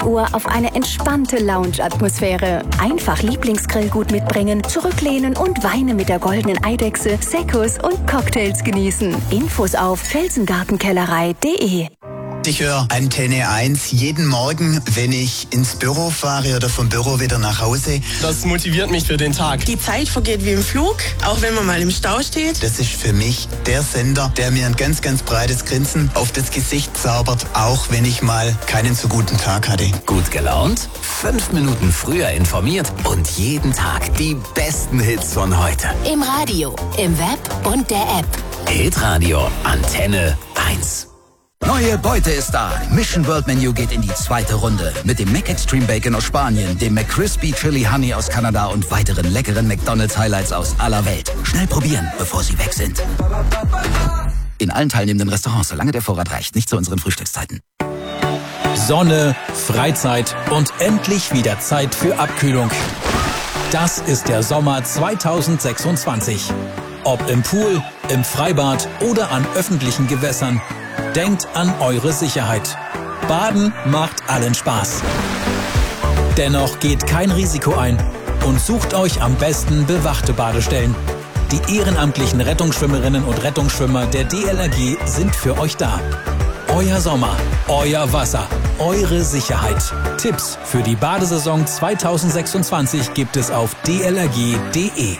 Uhr auf eine entspannte Lounge-Atmosphäre. Einfach Lieblingsgrillgut mitbringen, zurücklehnen und Weine mit der goldenen Eidechse, Seccos und Cocktails genießen. Infos auf felsengartenkellerei.de. Ich höre Antenne 1 jeden Morgen, wenn ich ins Büro fahre oder vom Büro wieder nach Hause. Das motiviert mich für den Tag. Die Zeit vergeht wie im Flug, auch wenn man mal im Stau steht. Das ist für mich der Sender, der mir ein ganz, ganz breites Grinsen auf das Gesicht zaubert, auch wenn ich mal keinen so guten Tag hatte. Gut gelaunt? 5 Minuten früher informiert und jeden Tag die besten Hits von heute. Im Radio, im Web und der App. Hitradio Antenne 1. Neue Beute ist da. Mission World Menu geht in die 2. Runde. Mit dem Mac Extreme Bacon aus Spanien, dem McCrispy Chili Honey aus Kanada und weiteren leckeren McDonald's Highlights aus aller Welt. Schnell probieren, bevor sie weg sind. In allen teilnehmenden Restaurants, solange der Vorrat reicht. Nicht zu unseren Frühstückszeiten. Sonne, Freizeit und endlich wieder Zeit für Abkühlung. Das ist der Sommer 2026. Ob im Pool, im Freibad oder an öffentlichen Gewässern. Denkt an eure Sicherheit. Baden macht allen Spaß. Dennoch geht kein Risiko ein und sucht euch am besten bewachte Badestellen. Die ehrenamtlichen Rettungsschwimmerinnen und Rettungsschwimmer der DLRG sind für euch da. Euer Sommer, euer Wasser, eure Sicherheit. Tipps für die Badesaison 2026 gibt es auf dlrg.de.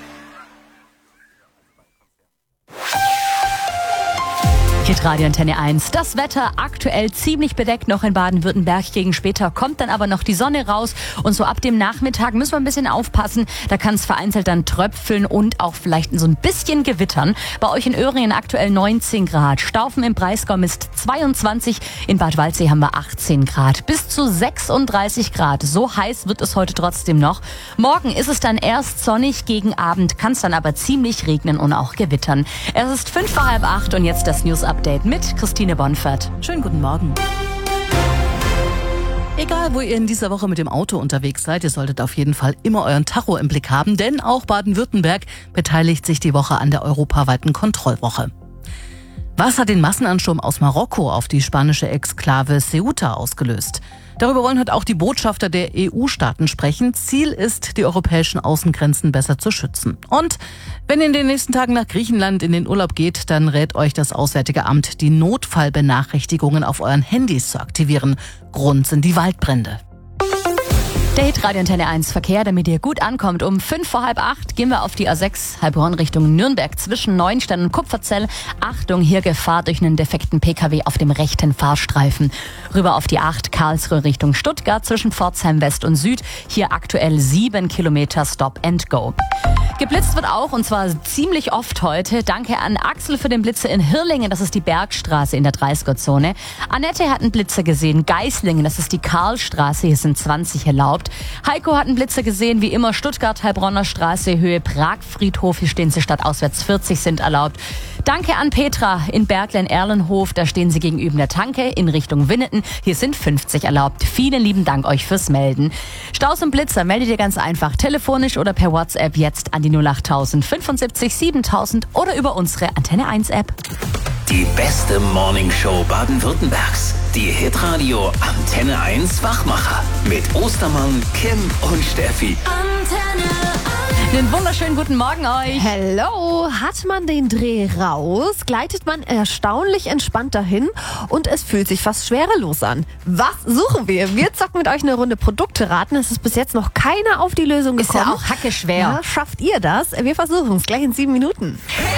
Hitradio Antenne 1. Das Wetter aktuell ziemlich bedeckt noch in Baden-Württemberg. Gegen später kommt dann aber noch die Sonne raus. Und so ab dem Nachmittag müssen wir ein bisschen aufpassen. Da kann es vereinzelt dann tröpfeln und auch vielleicht so ein bisschen gewittern. Bei euch in Öhringen aktuell 19 Grad. Staufen im Breisgau misst 22. In Bad Waldsee haben wir 18 Grad. Bis zu 36 Grad. So heiß wird es heute trotzdem noch. Morgen ist es dann erst sonnig. Gegen Abend kann es dann aber ziemlich regnen und auch gewittern. Es ist 7:45 und jetzt das News-Update mit Christine Bonfert. Schönen guten Morgen. Egal, wo ihr in dieser Woche mit dem Auto unterwegs seid, ihr solltet auf jeden Fall immer euren Tacho im Blick haben, denn auch Baden-Württemberg beteiligt sich die Woche an der europaweiten Kontrollwoche. Was hat den Massenansturm aus Marokko auf die spanische Exklave Ceuta ausgelöst? Darüber wollen heute auch die Botschafter der EU-Staaten sprechen. Ziel ist, die europäischen Außengrenzen besser zu schützen. Und wenn ihr in den nächsten Tagen nach Griechenland in den Urlaub geht, dann rät euch das Auswärtige Amt, die Notfallbenachrichtigungen auf euren Handys zu aktivieren. Grund sind die Waldbrände. Der Hitradio Antenne 1 Verkehr, damit ihr gut ankommt. Um 7:45 gehen wir auf die A6 Heilbronn Richtung Nürnberg zwischen Neuenstein und Kupferzell. Achtung, hier Gefahr durch einen defekten PKW auf dem rechten Fahrstreifen. Rüber auf die 8 Karlsruhe Richtung Stuttgart zwischen Pforzheim West und Süd. Hier aktuell 7 Kilometer Stop and Go. Geblitzt wird auch, und zwar ziemlich oft heute. Danke an Axel für den Blitzer in Hirlingen, das ist die Bergstraße in der 30er-Zone. Annette hat einen Blitzer gesehen, Geislingen, das ist die Karlstraße, hier sind 20 erlaubt. Heiko hat einen Blitzer gesehen, wie immer Stuttgart-Heilbronner Straße, Höhe Prag-Friedhof, hier stehen sie stadtauswärts 40 sind erlaubt. Danke an Petra in Berglen-Erlenhof, da stehen sie gegenüber der Tanke in Richtung Winneten, hier sind 50 erlaubt. Vielen lieben Dank euch fürs Melden. Staus und Blitzer meldet ihr ganz einfach, telefonisch oder per WhatsApp jetzt an die 08000 75 7000 oder über unsere Antenne 1 App. Die beste Morningshow Baden-Württembergs. Die Hitradio Antenne 1 Wachmacher. Mit Ostermann, Kim und Steffi. Antenne 1. Einen wunderschönen guten Morgen euch. Hello. Hat man den Dreh raus, gleitet man erstaunlich entspannt dahin und es fühlt sich fast schwerelos an. Was suchen wir? Wir zocken mit euch eine Runde Produkte raten. Es ist bis jetzt noch keiner auf die Lösung gekommen. Ist ja auch hackeschwer. Ja, schafft ihr das? Wir versuchen es gleich in 7 Minuten. Hey!